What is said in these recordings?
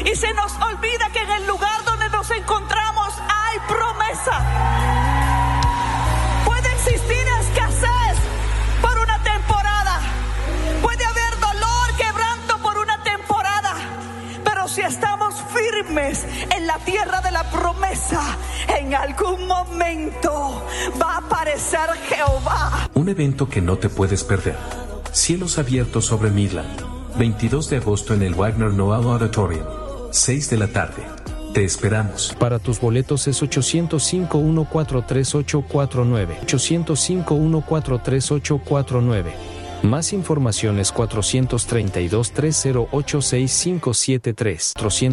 Y se nos olvida que en el lugar donde nos encontramos hay promesa. Puede existir escasez por una temporada. Puede haber dolor, quebranto por una temporada. Pero si estamos firmes en la tierra de la promesa, en algún momento va a aparecer Jehová. Un evento que no te puedes perder. Cielos abiertos sobre Midland. 22 de agosto en el Wagner Noel Auditorium. 6 de la tarde. Te esperamos. Para tus boletos es 805-143-849. 805-143-849. Más información es 432-308-6573.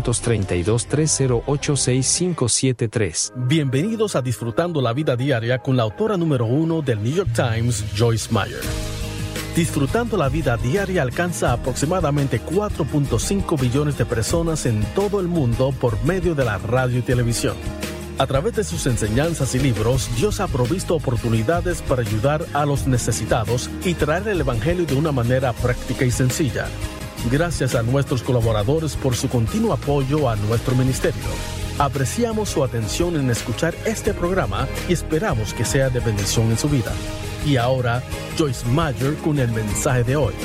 432-308-6573. Bienvenidos a Disfrutando la Vida Diaria con la autora número 1 del New York Times, Joyce Meyer. Disfrutando la Vida Diaria alcanza aproximadamente 4.5 billones de personas en todo el mundo por medio de la radio y televisión. A través de sus enseñanzas y libros, Dios ha provisto oportunidades para ayudar a los necesitados y traer el Evangelio de una manera práctica y sencilla. Gracias a nuestros colaboradores por su continuo apoyo a nuestro ministerio. Apreciamos su atención en escuchar este programa y esperamos que sea de bendición en su vida. Y ahora, Joyce Meyer con el mensaje de hoy.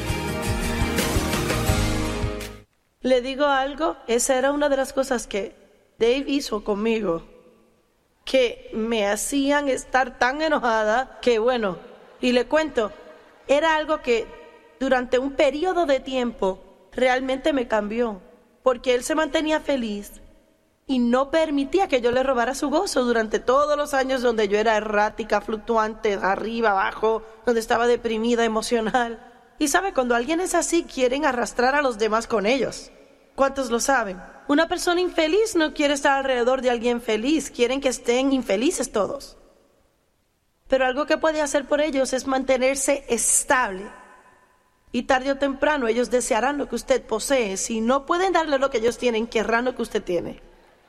Le digo algo, esa era una de las cosas que Dave hizo conmigo, que me hacían estar tan enojada que bueno, y le cuento, era algo que durante un periodo de tiempo realmente me cambió, porque él se mantenía feliz y no permitía que yo le robara su gozo durante todos los años donde yo era errática, fluctuante, arriba, abajo, donde estaba deprimida, emocional. Y sabe, cuando alguien es así, quieren arrastrar a los demás con ellos. ¿Cuántos lo saben? Una persona infeliz no quiere estar alrededor de alguien feliz, quieren que estén infelices todos. Pero algo que puede hacer por ellos es mantenerse estable. Y tarde o temprano ellos desearán lo que usted posee. Si no pueden darle lo que ellos tienen, querrán lo que usted tiene.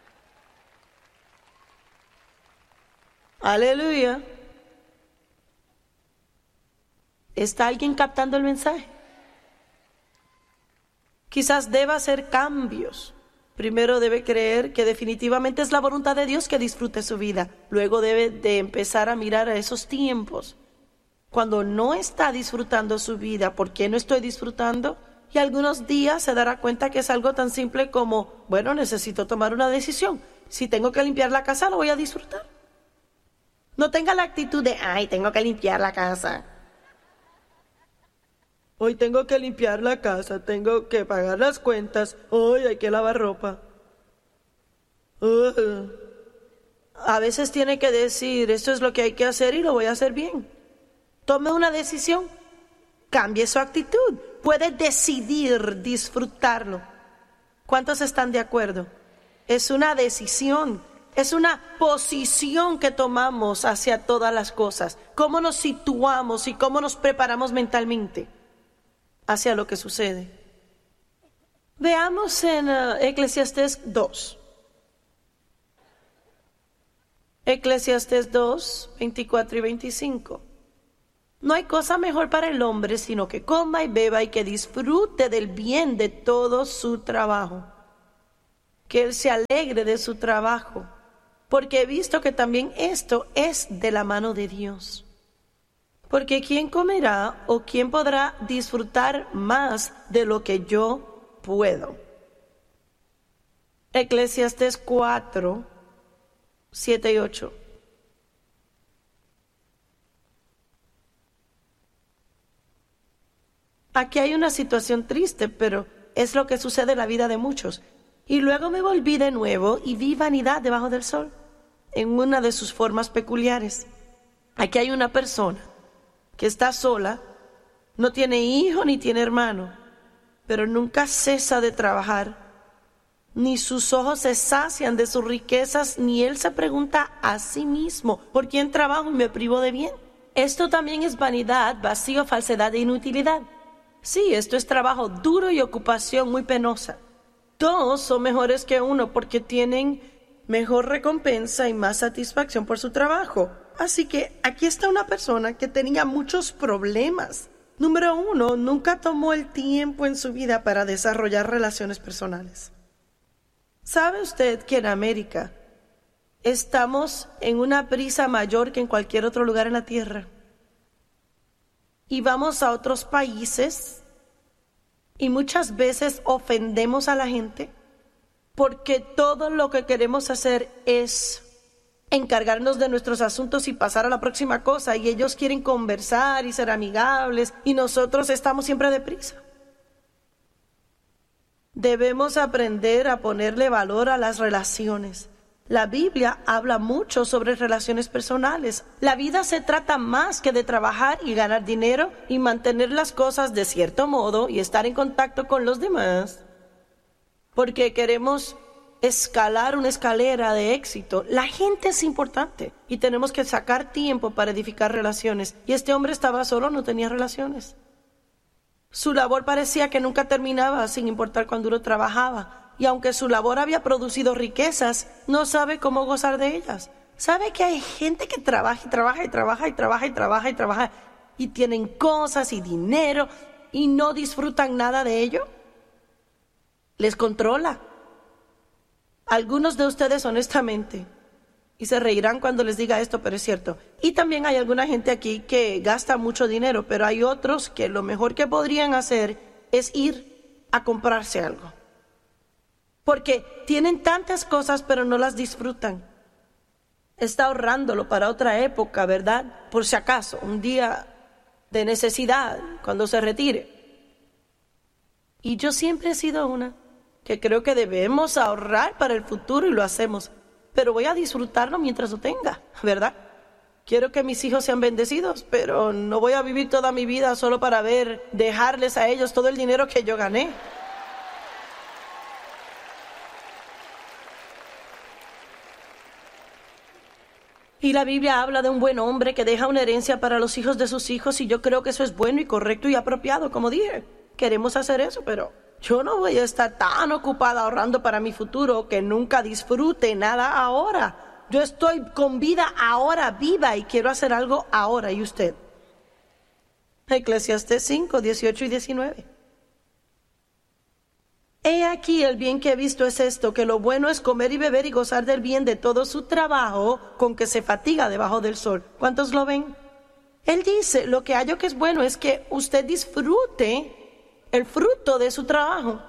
Aleluya. ¿Está alguien captando el mensaje? Quizás deba hacer cambios. Primero debe creer que definitivamente es la voluntad de Dios que disfrute su vida. Luego debe de empezar a mirar a esos tiempos cuando no está disfrutando su vida. ¿Por qué no estoy disfrutando? Y algunos días se dará cuenta que es algo tan simple como, bueno, necesito tomar una decisión. Si tengo que limpiar la casa, lo voy a disfrutar. No tenga la actitud de, ay, tengo que limpiar la casa. Hoy tengo que limpiar la casa, tengo que pagar las cuentas, hoy hay que lavar ropa. A veces tiene que decir, esto es lo que hay que hacer y lo voy a hacer bien. Tome una decisión, cambie su actitud, puede decidir disfrutarlo. ¿Cuántos están de acuerdo? Es una decisión. Es una posición que tomamos hacia todas las cosas. Cómo nos situamos y cómo nos preparamos mentalmente hacia lo que sucede. Veamos en Eclesiastés 2. Eclesiastés 2, 24 y 25. No hay cosa mejor para el hombre sino que coma y beba y que disfrute del bien de todo su trabajo. Que él se alegre de su trabajo. Porque he visto que también esto es de la mano de Dios. Porque ¿quién comerá o quién podrá disfrutar más de lo que yo puedo? Eclesiastés 4, 7 y 8. Aquí hay una situación triste, pero es lo que sucede en la vida de muchos. Y luego me volví de nuevo y vi vanidad debajo del sol, en una de sus formas peculiares. Aquí hay una persona que está sola, no tiene hijo ni tiene hermano, pero nunca cesa de trabajar, ni sus ojos se sacian de sus riquezas, ni él se pregunta a sí mismo, ¿por quién trabajo y me privo de bien? Esto también es vanidad, vacío, falsedad e inutilidad. Sí, esto es trabajo duro y ocupación muy penosa. Todos son mejores que uno porque tienen mejor recompensa y más satisfacción por su trabajo. Así que aquí está una persona que tenía muchos problemas. Número 1, nunca tomó el tiempo en su vida para desarrollar relaciones personales. ¿Sabe usted que en América estamos en una prisa mayor que en cualquier otro lugar en la tierra? Y vamos a otros países y muchas veces ofendemos a la gente porque todo lo que queremos hacer es encargarnos de nuestros asuntos y pasar a la próxima cosa, y ellos quieren conversar y ser amigables y nosotros estamos siempre deprisa. Debemos aprender a ponerle valor a las relaciones. La Biblia habla mucho sobre relaciones personales. La vida se trata más que de trabajar y ganar dinero y mantener las cosas de cierto modo y estar en contacto con los demás, porque queremos escalar una escalera de éxito. La gente es importante y tenemos que sacar tiempo para edificar relaciones. Y este hombre estaba solo, no tenía relaciones. Su labor parecía que nunca terminaba, sin importar cuán duro trabajaba. Y aunque su labor había producido riquezas, no sabe cómo gozar de ellas. ¿Sabe que hay gente que trabaja y trabaja y trabaja y trabaja y trabaja y trabaja y tienen cosas y dinero y no disfrutan nada de ello? Les controla. Algunos de ustedes, honestamente, y se reirán cuando les diga esto, pero es cierto. Y también hay alguna gente aquí que gasta mucho dinero, pero hay otros que lo mejor que podrían hacer es ir a comprarse algo. Porque tienen tantas cosas, pero no las disfrutan. Está ahorrándolo para otra época, ¿verdad? Por si acaso, un día de necesidad, cuando se retire. Y yo siempre he sido una que creo que debemos ahorrar para el futuro y lo hacemos. Pero voy a disfrutarlo mientras lo tenga, ¿verdad? Quiero que mis hijos sean bendecidos, pero no voy a vivir toda mi vida solo para dejarles a ellos todo el dinero que yo gané. Y la Biblia habla de un buen hombre que deja una herencia para los hijos de sus hijos, y yo creo que eso es bueno y correcto y apropiado, como dije. Queremos hacer eso, pero yo no voy a estar tan ocupada ahorrando para mi futuro que nunca disfrute nada ahora. Yo estoy con vida ahora, viva, y quiero hacer algo ahora. ¿Y usted? Eclesiastés 5, 18 y 19. He aquí el bien que he visto es esto, que lo bueno es comer y beber y gozar del bien de todo su trabajo con que se fatiga debajo del sol. ¿Cuántos lo ven? Él dice, lo que hallo que es bueno es que usted disfrute el fruto de su trabajo.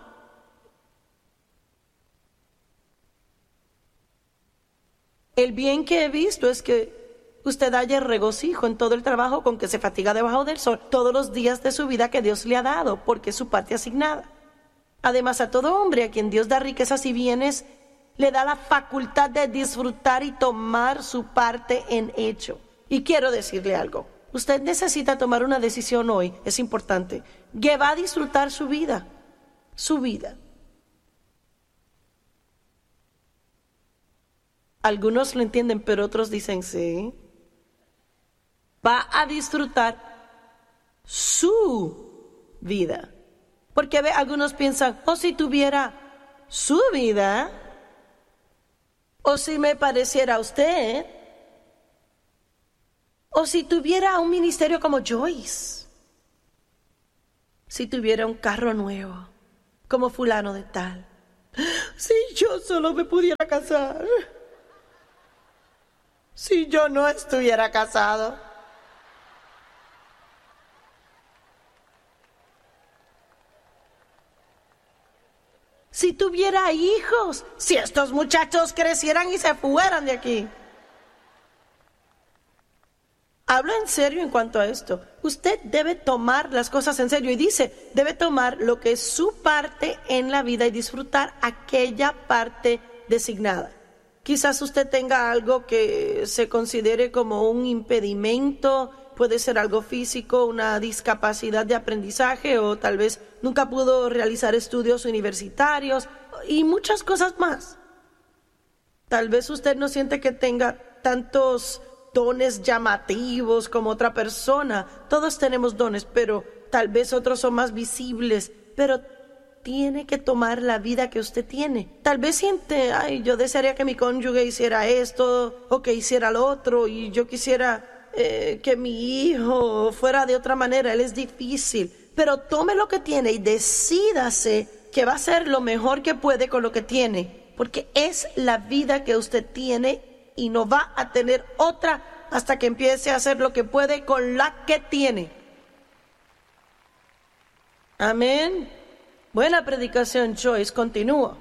El bien que he visto es que usted haya regocijo en todo el trabajo con que se fatiga debajo del sol todos los días de su vida que Dios le ha dado, porque es su parte asignada. Además, a todo hombre a quien Dios da riquezas y bienes, le da la facultad de disfrutar y tomar su parte en hecho. Y quiero decirle algo. Usted necesita tomar una decisión hoy, es importante, que va a disfrutar su vida. Su vida. Algunos lo entienden, pero otros dicen sí. Va a disfrutar su vida. Porque algunos piensan, si tuviera su vida, o si me pareciera a usted, o si tuviera un ministerio como Joyce, si tuviera un carro nuevo, como fulano de tal, si yo solo me pudiera casar, si yo no estuviera casado. Si tuviera hijos, si estos muchachos crecieran y se fueran de aquí. Hablo en serio en cuanto a esto. Usted debe tomar las cosas en serio y dice, debe tomar lo que es su parte en la vida y disfrutar aquella parte designada. Quizás usted tenga algo que se considere como un impedimento, puede ser algo físico, una discapacidad de aprendizaje, o tal vez nunca pudo realizar estudios universitarios y muchas cosas más. Tal vez usted no siente que tenga tantos dones llamativos como otra persona. Todos tenemos dones, pero tal vez otros son más visibles. Pero tiene que tomar la vida que usted tiene. Tal vez siente, yo desearía que mi cónyuge hiciera esto o que hiciera lo otro, y yo quisiera que mi hijo fuera de otra manera. Él es difícil, pero tome lo que tiene y decídase que va a hacer lo mejor que puede con lo que tiene. porque es la vida que usted tiene y no va a tener otra hasta que empiece a hacer lo que puede con la que tiene. Amén. Buena predicación, Joyce. Continúa.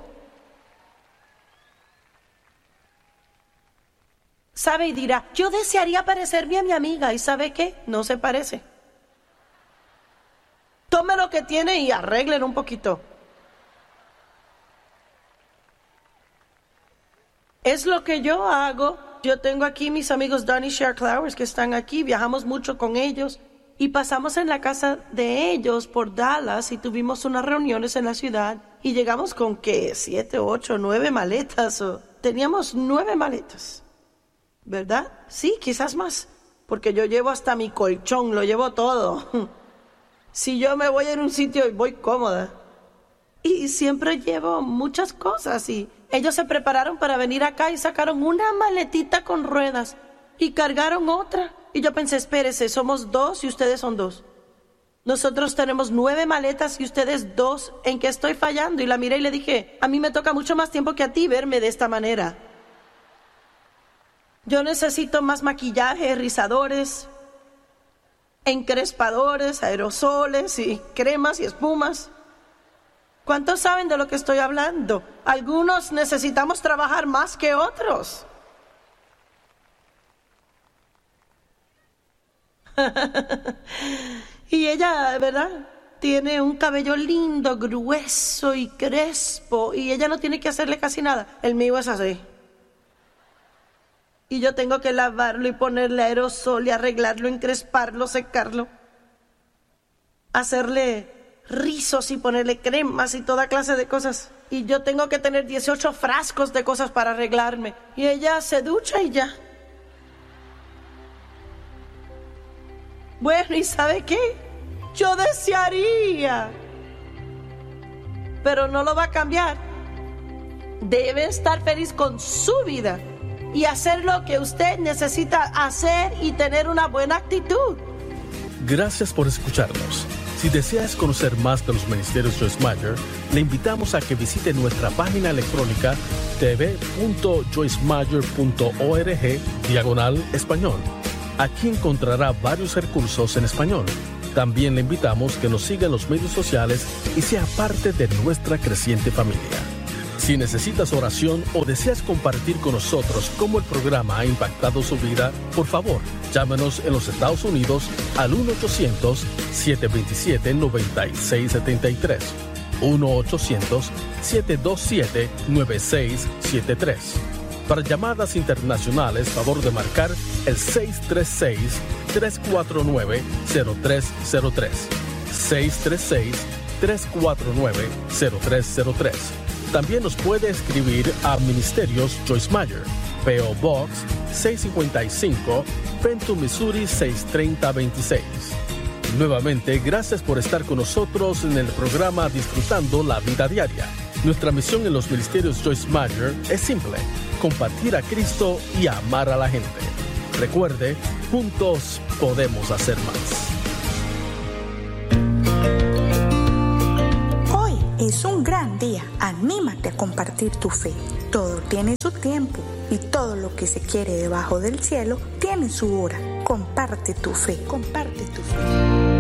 Sabe y dirá, yo desearía parecerme a mi amiga. ¿Y sabe qué? No se parece. Tome lo que tiene y arreglen un poquito. Es lo que yo hago. Yo tengo aquí mis amigos Donnie Share Clowers que están aquí. Viajamos mucho con ellos. Y pasamos en la casa de ellos por Dallas y tuvimos unas reuniones en la ciudad. Y llegamos con, ¿qué? 7, 8, 9 maletas. Teníamos 9 maletas. ¿Verdad? Sí, quizás más. Porque yo llevo hasta mi colchón, lo llevo todo. Si yo me voy en un sitio, voy cómoda. Y siempre llevo muchas cosas. Y ellos se prepararon para venir acá y sacaron una maletita con ruedas. Y cargaron otra. Y yo pensé, espérese, somos 2 y ustedes son 2. Nosotros tenemos 9 maletas y ustedes 2. ¿En qué estoy fallando? Y la miré y le dije, a mí me toca mucho más tiempo que a ti verme de esta manera. Yo necesito más maquillaje, rizadores, encrespadores, aerosoles y cremas y espumas. ¿Cuántos saben de lo que estoy hablando? Algunos necesitamos trabajar más que otros. Y ella, ¿verdad? Tiene un cabello lindo, grueso y crespo. Y ella no tiene que hacerle casi nada. El mío es así. Y yo tengo que lavarlo y ponerle aerosol y arreglarlo, encresparlo, secarlo. Hacerle rizos y ponerle cremas y toda clase de cosas. Y yo tengo que tener 18 frascos de cosas para arreglarme. Y ella se ducha y ya. Bueno, ¿y sabe qué? Yo desearía, pero no lo va a cambiar. Debe estar feliz con su vida y hacer lo que usted necesita hacer y tener una buena actitud. Gracias por escucharnos. Si deseas conocer más de los ministerios Joyce Meyer, le invitamos a que visite nuestra página electrónica tv.joycemeyer.org/español. Aquí encontrará varios recursos en español. También le invitamos que nos siga en los medios sociales y sea parte de nuestra creciente familia. Si necesitas oración o deseas compartir con nosotros cómo el programa ha impactado su vida, por favor, llámenos en los Estados Unidos al 1-800-727-9673. 1-800-727-9673. Para llamadas internacionales, favor de marcar el 636-349-0303. 636-349-0303. También nos puede escribir a Ministerios Joyce Meyer, P.O. Box 655, Fenton, Missouri 63026. Nuevamente, gracias por estar con nosotros en el programa Disfrutando la Vida Diaria. Nuestra misión en los Ministerios Joyce Meyer es simple: compartir a Cristo y amar a la gente. Recuerde, juntos podemos hacer más. Hoy es un gran día. Anímate a compartir tu fe. Todo tiene su tiempo y todo lo que se quiere debajo del cielo tiene su hora. Comparte tu fe. Comparte tu fe.